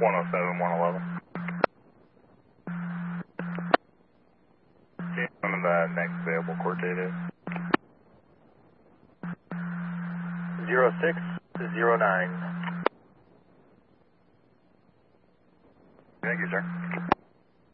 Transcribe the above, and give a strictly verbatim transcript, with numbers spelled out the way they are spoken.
one oh seven, one eleven. Okay, I'm in the next available court date is zero six zero nine. Thank you, sir.